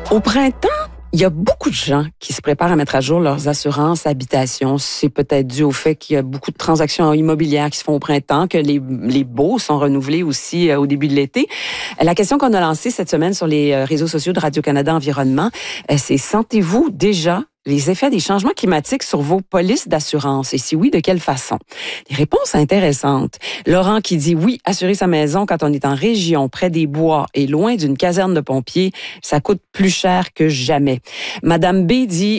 Au printemps, il y a beaucoup de gens qui se préparent à mettre à jour leurs assurances habitation. C'est peut-être dû au fait qu'il y a beaucoup de transactions immobilières qui se font au printemps, que les baux sont renouvelés aussi au début de l'été. La question qu'on a lancée cette semaine sur les réseaux sociaux de Radio-Canada Environnement, c'est: sentez-vous déjà les effets des changements climatiques sur vos polices d'assurance? Et si oui, de quelle façon? Des réponses intéressantes. Laurent qui dit: oui, assurer sa maison quand on est en région, près des bois et loin d'une caserne de pompiers, ça coûte plus cher que jamais. Madame B dit: